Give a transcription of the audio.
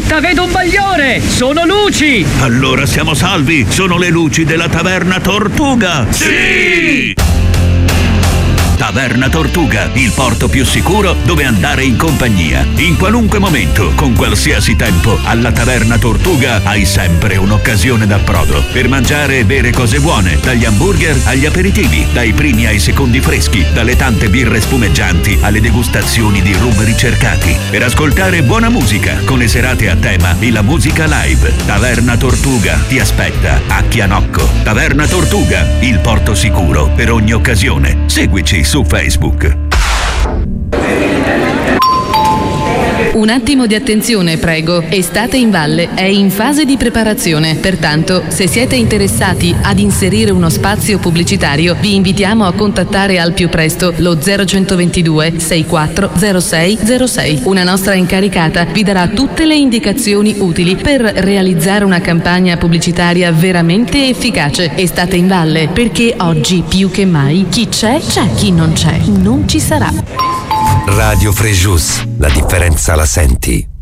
Aspetta, vedo un bagliore! Sono luci! Allora siamo salvi! Sono le luci della Taverna Tortuga! Sì! Taverna Tortuga, il porto più sicuro dove andare in compagnia. In qualunque momento, con qualsiasi tempo, alla Taverna Tortuga hai sempre un'occasione d'approdo per mangiare e bere cose buone, dagli hamburger agli aperitivi, dai primi ai secondi freschi, dalle tante birre spumeggianti alle degustazioni di rum ricercati, per ascoltare buona musica con le serate a tema e la musica live. Taverna Tortuga ti aspetta a Chianocco. Taverna Tortuga, il porto sicuro per ogni occasione. Seguici su Facebook. Un attimo di attenzione, prego. Estate in Valle è in fase di preparazione. Pertanto, se siete interessati ad inserire uno spazio pubblicitario, vi invitiamo a contattare al più presto lo 0122 640606. Una nostra incaricata vi darà tutte le indicazioni utili per realizzare una campagna pubblicitaria veramente efficace. Estate in Valle, perché oggi più che mai chi c'è, chi non c'è, non ci sarà. Radio Frejus, la differenza la senti.